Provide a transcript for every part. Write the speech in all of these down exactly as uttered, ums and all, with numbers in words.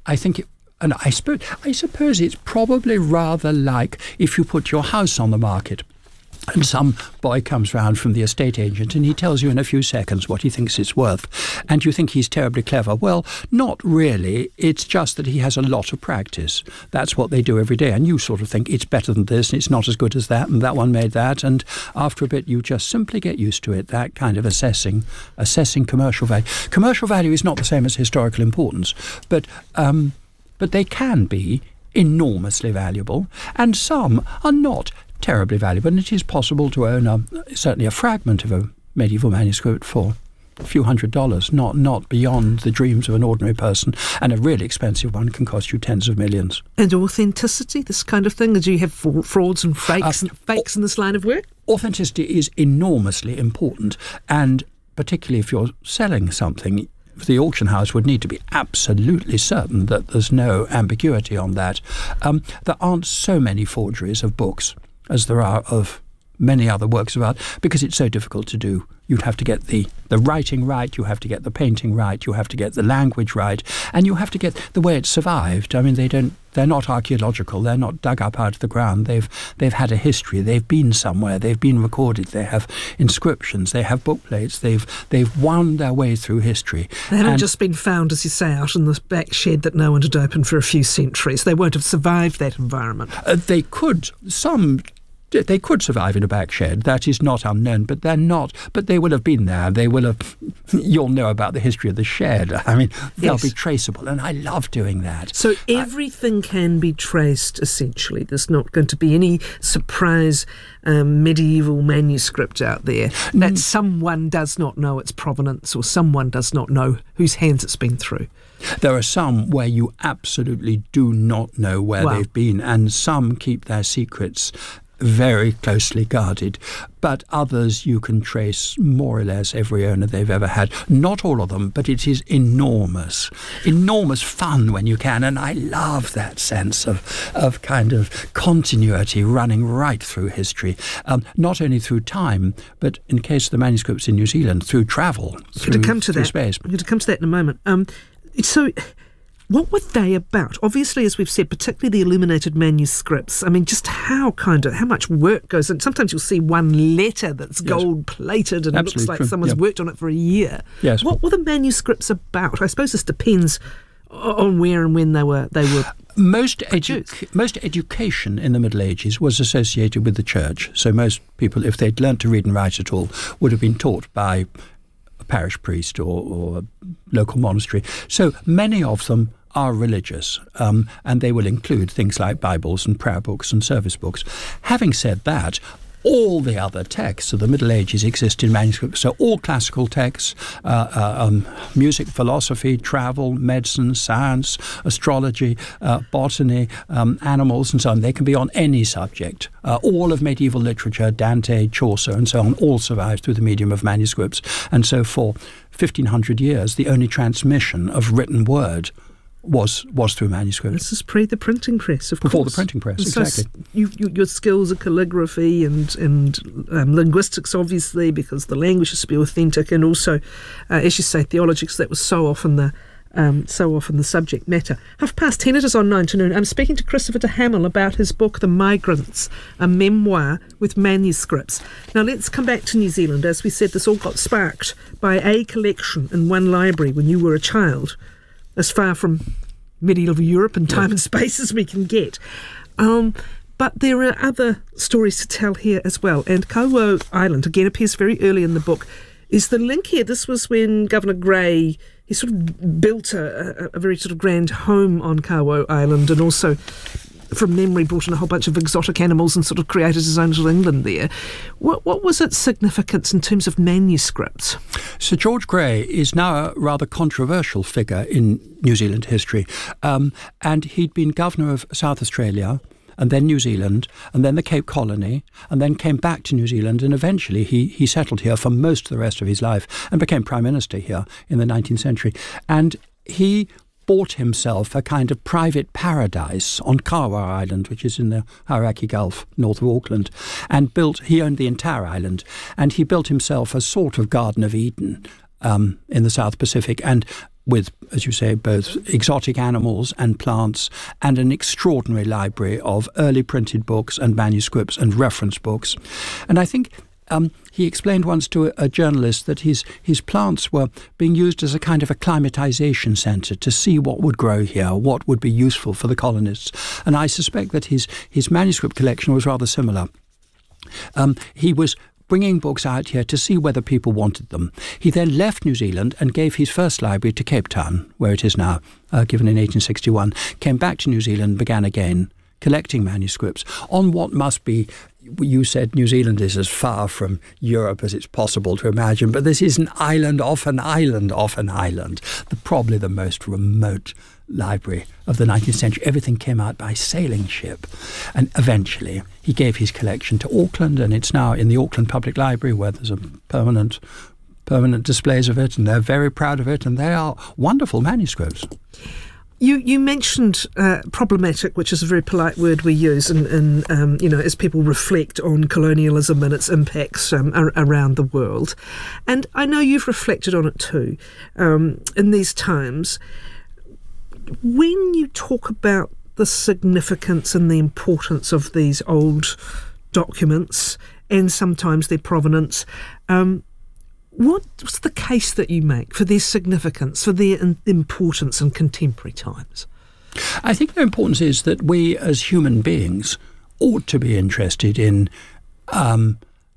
I think it, and I suppose, I suppose it's probably rather like if you put your house on the market and some boy comes round from the estate agent and he tells you in a few seconds what he thinks it's worth, and you think he's terribly clever. Well, not really. It's just that he has a lot of practice. That's what they do every day. And you sort of think it's better than this and it's not as good as that and that one made that. And after a bit, you just simply get used to it, that kind of assessing, assessing commercial value. Commercial value is not the same as historical importance, but um, but they can be enormously valuable, and some are not terribly valuable, and it is possible to own a, certainly a fragment of a medieval manuscript for a few hundred dollars, not not beyond the dreams of an ordinary person, and a really expensive one can cost you tens of millions. And authenticity, this kind of thing? Do you have frauds and fakes, uh, and fakes in this line of work? Authenticity is enormously important, and particularly if you're selling something, the auction house would need to be absolutely certain that there's no ambiguity on that. Um, there aren't so many forgeries of books as there are of many other works of art, because it's so difficult to do. You'd have to get the, the writing right, you have to get the painting right, you have to get the language right, and you have to get the way it survived. I mean, they don't, they're not archaeological, they're not dug up out of the ground. They've they've had a history, they've been somewhere, they've been recorded, they have inscriptions, they have book plates, they've they've wound their way through history. They haven't and just been found, as you say, out in the back shed that no one had opened for a few centuries. They won't have survived that environment. Uh, they could, some They could survive in a back shed. That is not unknown, but they're not. But they will have been there. They will have. You'll know about the history of the shed. I mean, they'll yes. be traceable, and I love doing that. So everything I, can be traced, essentially. There's not going to be any surprise um, medieval manuscript out there that mm. someone does not know its provenance, or someone does not know whose hands it's been through. There are some where you absolutely do not know where wow. they've been, and some keep their secrets very closely guarded, but others you can trace more or less every owner they've ever had. Not all of them, but it is enormous, enormous fun when you can, and I love that sense of, of kind of continuity running right through history, um, not only through time, but in case of the manuscripts in New Zealand, through travel, through, to come to through that. space. I'm going to come to that in a moment. Um, so... What were they about? Obviously, as we've said, particularly the illuminated manuscripts. I mean, just how kind of, how much work goes in. Sometimes you'll see one letter that's yes. gold-plated and Absolutely it looks like true. someone's yep. worked on it for a year. Yes. What were the manuscripts about? I suppose this depends on where and when they were they were most edu- most education in the Middle Ages was associated with the church. So most people, if they'd learnt to read and write at all, would have been taught by a parish priest or, or a local monastery. So many of them are religious, um, and they will include things like Bibles and prayer books and service books. Having said that, all the other texts of the Middle Ages exist in manuscripts. So all classical texts, uh, uh, um, music, philosophy, travel, medicine, science, astrology, uh, botany, um, animals and so on, they can be on any subject. Uh, all of medieval literature, Dante, Chaucer and so on, all survive through the medium of manuscripts. And so for fifteen hundred years, the only transmission of written word was was through manuscript. This is pre the printing press, of Before course. the printing press, so exactly. You, you, your skills of calligraphy and, and um, linguistics, obviously, because the language has to be authentic, and also, uh, as you say, theology, because that was so often the um, so often the subject matter. Half past ten, it is on nine to noon. I'm speaking to Christopher de Hamel about his book, The Migrants, a memoir with manuscripts. Now, let's come back to New Zealand. As we said, this all got sparked by a collection in one library when you were a child, as far from medieval Europe and time yeah. and space as we can get. Um, but there are other stories to tell here as well. And Kauo Island, again, appears very early in the book. Is the link here? This was when Governor Grey, he sort of built a, a, a very sort of grand home on Kauo Island, and also, from memory, brought in a whole bunch of exotic animals and sort of created his own little England there. What, what was its significance in terms of manuscripts? Sir George Grey is now a rather controversial figure in New Zealand history. Um, and he'd been governor of South Australia, and then New Zealand, and then the Cape Colony, and then came back to New Zealand, and eventually he, he settled here for most of the rest of his life and became Prime Minister here in the nineteenth century. And he bought himself a kind of private paradise on Kawa Island, which is in the Hauraki Gulf, north of Auckland, and built, he owned the entire island, and he built himself a sort of Garden of Eden um, in the South Pacific, and with, as you say, both exotic animals and plants, and an extraordinary library of early printed books and manuscripts and reference books. And I think um, he explained once to a, a journalist that his, his plants were being used as a kind of acclimatization centre to see what would grow here, what would be useful for the colonists. And I suspect that his, his manuscript collection was rather similar. Um, he was bringing books out here to see whether people wanted them. He then left New Zealand and gave his first library to Cape Town, where it is now, uh, given in eighteen sixty-one, came back to New Zealand and began again collecting manuscripts on what must be, you said New Zealand is as far from Europe as it's possible to imagine, but this is an island off an island off an island, the, probably the most remote library of the nineteenth century. Everything came out by sailing ship. And eventually he gave his collection to Auckland, and it's now in the Auckland Public Library, where there's a permanent permanent displays of it, and they're very proud of it, and they are wonderful manuscripts. You you mentioned uh, problematic, which is a very polite word we use, and, and um, you know, as people reflect on colonialism and its impacts um, ar- around the world. And I know you've reflected on it too um, in these times. When you talk about the significance and the importance of these old documents and sometimes their provenance, um, what's the case that you make for their significance, for their in- importance in contemporary times? I think their importance is that we as human beings ought to be interested in um,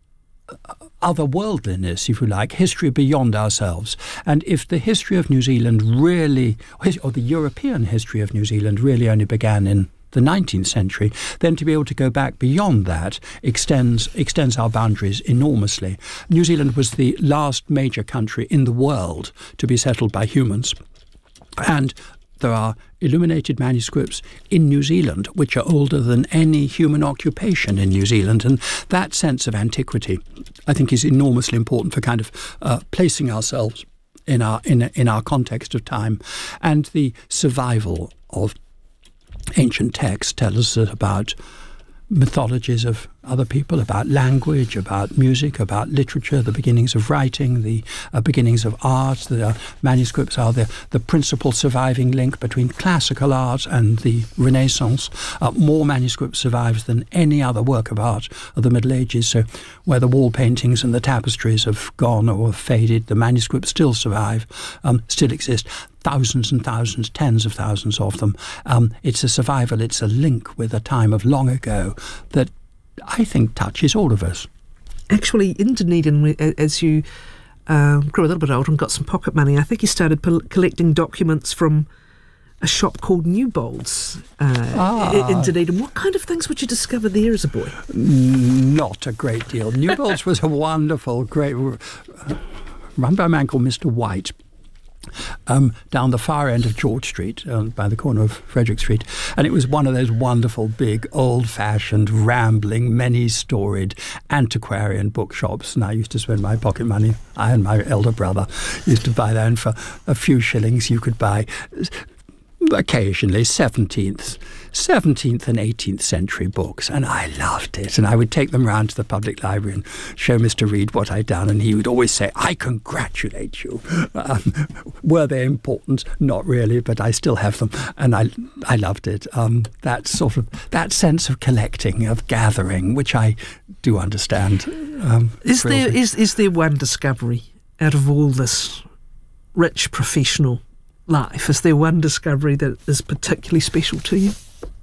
otherworldliness, if you like, history beyond ourselves. And if the history of New Zealand really, or the European history of New Zealand really only began in the nineteenth century, then to be able to go back beyond that extends extends our boundaries enormously. New Zealand was the last major country in the world to be settled by humans. And there are illuminated manuscripts in New Zealand which are older than any human occupation in New Zealand. And that sense of antiquity, I think, is enormously important for kind of uh, placing ourselves in our in, in our context of time. And the survival of ancient texts tell us about mythologies of other people, about language, about music, about literature, the beginnings of writing, the uh, beginnings of art. The uh, manuscripts are the, the principal surviving link between classical art and the Renaissance. Uh, more manuscripts survive than any other work of art of the Middle Ages. So where the wall paintings and the tapestries have gone or have faded, the manuscripts still survive, um, still exist. Thousands and thousands, tens of thousands of them. Um, it's a survival, it's a link with a time of long ago that I think touches all of us. Actually, in Dunedin, as you uh, grew a little bit older and got some pocket money, I think you started pol- collecting documents from a shop called Newbolds uh, ah. in Dunedin. What kind of things would you discover there as a boy? Not a great deal. Newbolds was a wonderful, great, uh, run by a man called Mister White. Um, down the far end of George Street, uh, by the corner of Frederick Street. And it was one of those wonderful, big, old-fashioned, rambling, many-storied antiquarian bookshops. And I used to spend my pocket money. I and my elder brother used to buy that, and for a few shillings you could buy occasionally seventeenth, seventeenth and eighteenth century books, and I loved it. And I would take them round to the public library and show Mister Reed what I'd done, and he would always say, "I congratulate you." Um, were they important? Not really, but I still have them, and I I loved it. Um, that sort of that sense of collecting, of gathering, which I do understand. Um, is there is is there one discovery out of all this rich professional life? Is there one discovery that is particularly special to you?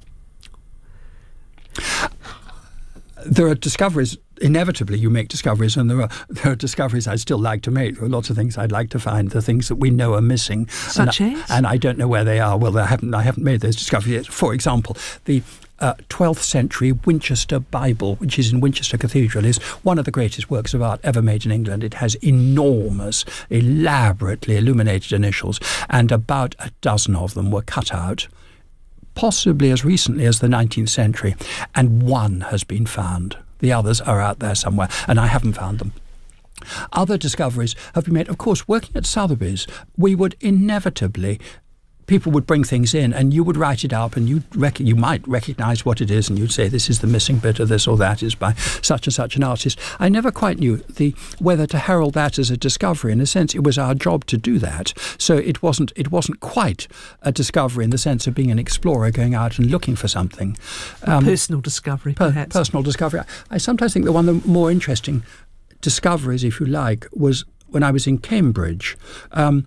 There are discoveries. Inevitably, you make discoveries, and there are there are discoveries I'd still like to make. There are lots of things I'd like to find. The things that we know are missing, such and, as, and I don't know where they are. Well, I haven't I haven't made those discoveries yet. For example, the Uh, twelfth century Winchester Bible, which is in Winchester Cathedral, is one of the greatest works of art ever made in England. It has enormous, elaborately illuminated initials, and about a dozen of them were cut out, possibly as recently as the nineteenth century, and one has been found. The others are out there somewhere, and I haven't found them. Other discoveries have been made. Of course, working at Sotheby's, we would inevitably people would bring things in, and you would write it up, and you rec- you might recognise what it is, and you'd say, this is the missing bit of this or that is by such and such an artist. I never quite knew the whether to herald that as a discovery. In a sense, it was our job to do that. So it wasn't it wasn't quite a discovery in the sense of being an explorer going out and looking for something. Um, personal discovery, per- perhaps. Personal discovery. I sometimes think that one of the more interesting discoveries, if you like, was when I was in Cambridge. Um,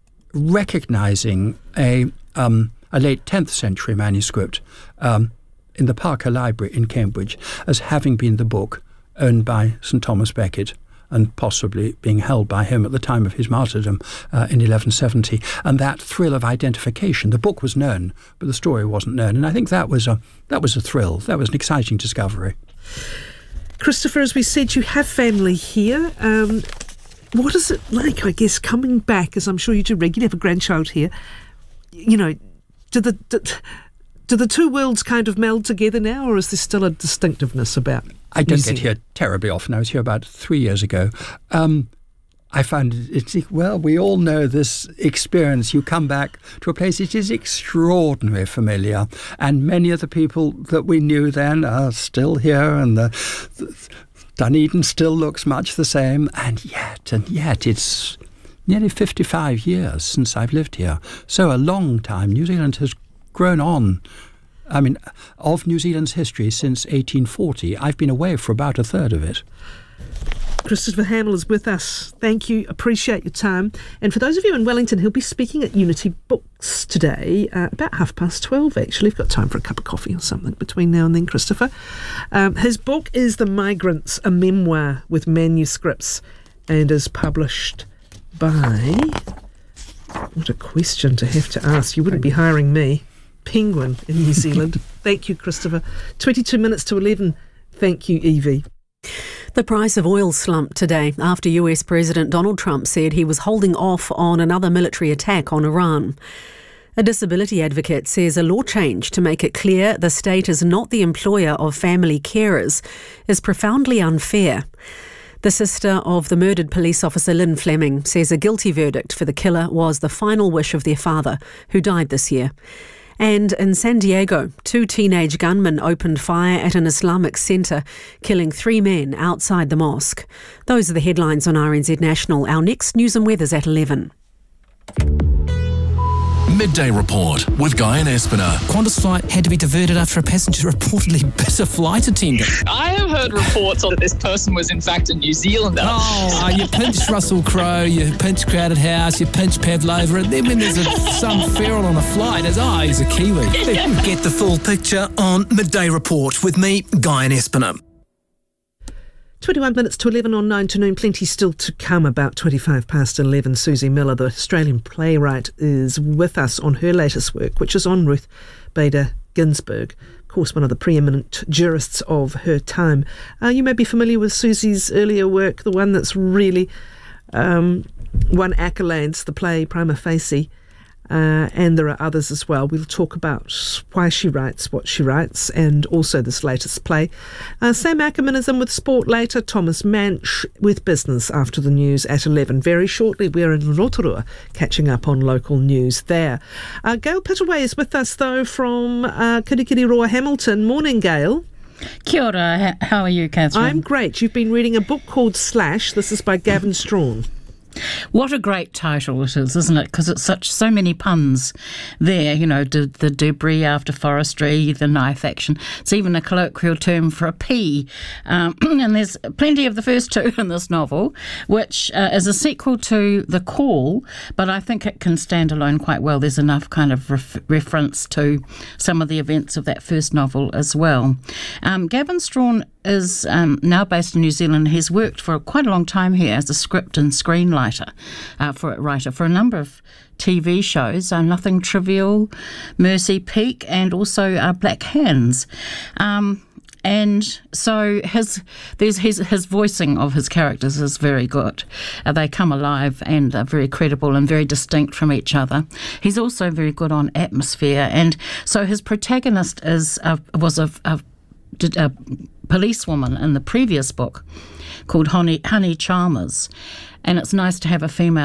recognising a um, a late tenth century manuscript um, in the Parker Library in Cambridge as having been the book owned by St Thomas Becket and possibly being held by him at the time of his martyrdom uh, in eleven seventy. And that thrill of identification. The book was known, but the story wasn't known. And I think that was a that was a thrill. That was an exciting discovery. Christopher, as we said, you have family here. Um, What is it like, I guess, coming back, as I'm sure you do regularly, have a grandchild here, you know, do the, do, do the two worlds kind of meld together now, or is there still a distinctiveness about I don't get here terribly often. I was here about three years ago. Um, I found it, it's, well, we all know this experience. You come back to a place, it is extraordinarily familiar, and many of the people that we knew then are still here, and the... the Dunedin still looks much the same, and yet, and yet, it's nearly fifty-five years since I've lived here. So a long time. New Zealand has grown on. I mean, of New Zealand's history since eighteen forty, I've been away for about a third of it. Christopher Hamill is with us. Thank you. Appreciate your time. And for those of you in Wellington, he'll be speaking at Unity Books today, uh, about half past twelve, actually. We've got time for a cup of coffee or something between now and then, Christopher. Um, his book is The Migrants, a memoir with manuscripts, and is published by... What a question to have to ask. You wouldn't be hiring me. Penguin in New Zealand. Thank you, Christopher. twenty-two minutes to eleven. Thank you, Evie. The price of oil slumped today after U S President Donald Trump said he was holding off on another military attack on Iran. A disability advocate says a law change to make it clear the state is not the employer of family carers is profoundly unfair. The sister of the murdered police officer Lynn Fleming says a guilty verdict for the killer was the final wish of their father, who died this year. And in San Diego, two teenage gunmen opened fire at an Islamic centre, killing three men outside the mosque. Those are the headlines on R N Z National. Our next news and weather's at eleven. Midday Report with Guy and Espiner. Qantas flight had to be diverted after a passenger reportedly bit a flight attendant. I have heard reports that this person was in fact a New Zealander. Oh, uh, you pinch Russell Crowe, you pinch Crowded House, you pinch Pavlova, and then when there's a, some feral on a flight, it's, oh, he's a Kiwi. Get the full picture on Midday Report with me, Guy and Espiner. twenty-one minutes to eleven on nine to noon. Plenty still to come. About twenty-five past eleven. Susie Miller, the Australian playwright, is with us on her latest work, which is on Ruth Bader Ginsburg. Of course, one of the preeminent jurists of her time. Uh, you may be familiar with Susie's earlier work, the one that's really um, won accolades, the play Prima Facie. Uh, and there are others as well. We'll talk about why she writes what she writes and also this latest play. Uh, Sam Ackerman is in with sport later. Thomas Manch with business after the news at eleven. Very shortly, we're in Rotorua catching up on local news there. Uh, Gail Pittaway is with us, though, from uh, Kirikiriroa, Hamilton. Morning, Gail. Kia ora. How are you, Catherine? I'm great. You've been reading a book called Slash. This is by Gavin Strawn. What a great title it is, isn't it? Because it's such so many puns there, you know, the, the debris after forestry, the knife action. It's even a colloquial term for a pea. Um, and there's plenty of the first two in this novel, which uh, is a sequel to The Call, but I think it can stand alone quite well. There's enough kind of ref- reference to some of the events of that first novel as well. Um, Gavin Strawn is um, now based in New Zealand. He's worked for quite a long time here as a script and screenwriter uh, for a writer for a number of T V shows, uh, Nothing Trivial, Mercy Peak, and also uh, Black Hands. Um, and so his there's his his voicing of his characters is very good. Uh, they come alive and are very credible and very distinct from each other. He's also very good on atmosphere, and so his protagonist is uh, was a, a, a policewoman in the previous book called Honey, Honey Chalmers, and it's nice to have a female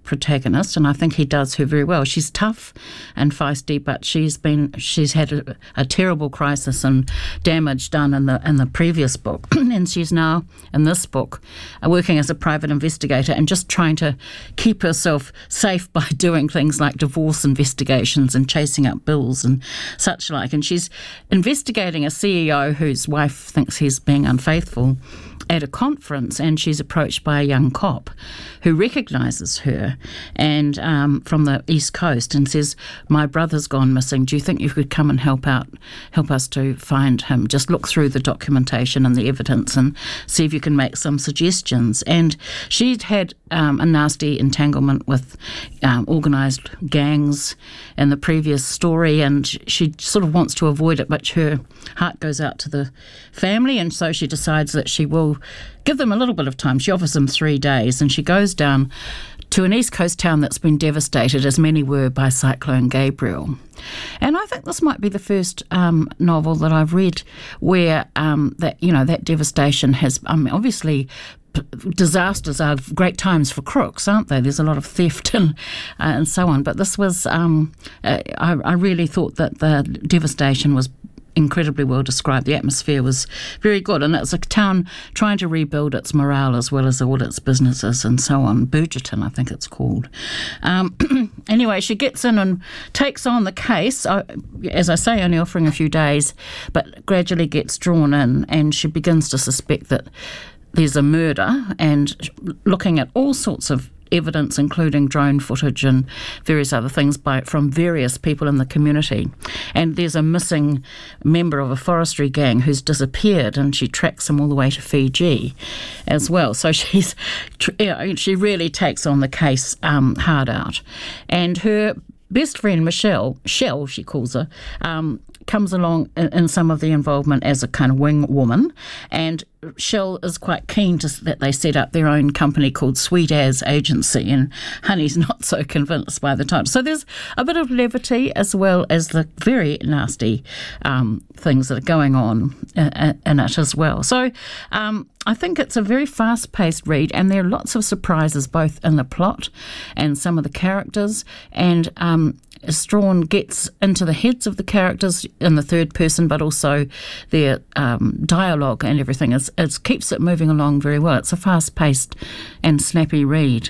protagonist, and I think he does her very well. She's tough and feisty, but she's been she's had a, a terrible crisis and damage done in the in the previous book, and she's now in this book uh, working as a private investigator and just trying to keep herself safe by doing things like divorce investigations and chasing up bills and such like. And she's investigating a C E O whose wife thinks he's being unfaithful at a conference, and she's approached by a young cop who recognises her and um, from the East Coast and says, "My brother's gone missing. Do you think you could come and help out, help us to find him? Just look through the documentation and the evidence and see if you can make some suggestions." And she'd had um, a nasty entanglement with um, organised gangs in the previous story, and she sort of wants to avoid it, but her heart goes out to the family, and so she decides that she will give them a little bit of time. She offers them three days, and she goes down to an East Coast town that's been devastated, as many were, by Cyclone Gabriel. And I think this might be the first um, novel that I've read where um, that you know that devastation has. I mean, obviously, disasters are great times for crooks, aren't they? There's a lot of theft and uh, and so on. But this was, um, uh, I, I really thought that the devastation was incredibly well described. The atmosphere was very good, and it's a town trying to rebuild its morale as well as all its businesses and so on. Burgerton, I think it's called. Um, anyway, she gets in and takes on the case, uh, as I say, only offering a few days, but gradually gets drawn in, and she begins to suspect that there's a murder, and looking at all sorts of evidence, including drone footage and various other things by from various people in the community. And there's a missing member of a forestry gang who's disappeared, and she tracks him all the way to Fiji as well. So she's, you know, she really takes on the case um, hard out. And her best friend, Michelle, Shell, she calls her, um, comes along in, in some of the involvement as a kind of wing woman, and Shell is quite keen to, that they set up their own company called Sweet As Agency, and Honey's not so convinced by the title. So there's a bit of levity as well as the very nasty um, things that are going on in, in it as well. So um, I think it's a very fast-paced read, and there are lots of surprises both in the plot and some of the characters, and um, Strawn gets into the heads of the characters in the third person, but also their um, dialogue and everything. It's, it keeps it moving along very well. It's a fast-paced and snappy read.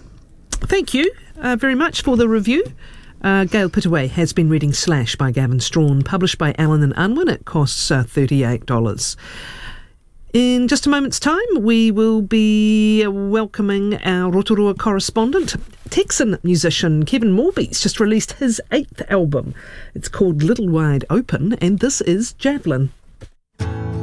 Thank you uh, very much for the review. Uh, Gail Pittaway has been reading Slash by Gavin Strawn, published by Allen and Unwin. It costs uh, thirty-eight dollars. In just a moment's time, we will be welcoming our Rotorua correspondent. Texan musician Kevin Morby's just released his eighth album. It's called Little Wide Open, and this is Javelin.